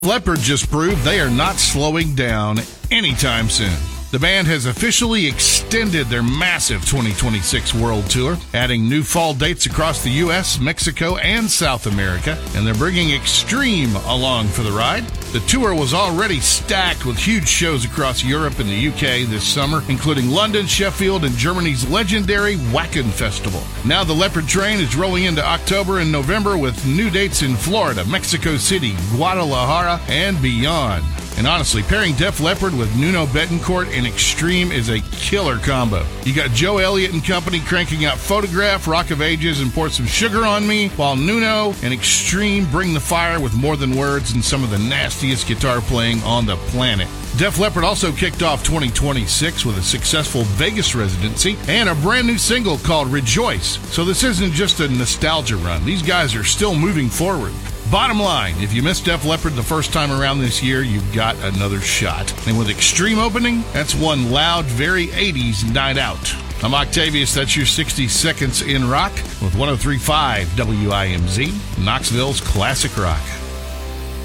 Leppard just proved they are not slowing down anytime soon. The band has officially extended their massive 2026 world tour, adding new fall dates across the U.S., Mexico, and South America, and they're bringing Extreme along for the ride. The tour was already stacked with huge shows across Europe and the UK this summer, including London, Sheffield, and Germany's legendary Wacken Festival. Now the Leppard train is rolling into October and November with new dates in Florida, Mexico City, Guadalajara, and beyond. And honestly, pairing Def Leppard with Nuno Bettencourt and Extreme is a killer combo. You got Joe Elliott and company cranking out Photograph, Rock of Ages, and Pour Some Sugar on Me, while Nuno and Extreme bring the fire with More Than Words and some of the nastiest guitar playing on the planet. Def Leppard also kicked off 2026 with a successful Vegas residency and a brand new single called Rejoice. So this isn't just a nostalgia run. These guys are still moving forward. Bottom line, if you missed Def Leppard the first time around this year, you've got another shot. And with Extreme opening, that's one loud, very 80s night out. I'm Octavius, that's your 60 Seconds in Rock with 103.5 WIMZ, Knoxville's Classic Rock.